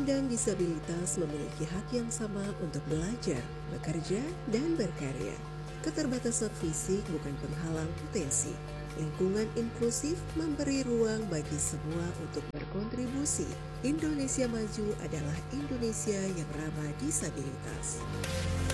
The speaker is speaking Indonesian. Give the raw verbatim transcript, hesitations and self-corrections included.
Penyandang disabilitas memiliki hak yang sama untuk belajar, bekerja, dan berkarya. Keterbatasan fisik bukan penghalang potensi. Lingkungan inklusif memberi ruang bagi semua untuk berkontribusi. Indonesia Maju adalah Indonesia yang ramah disabilitas.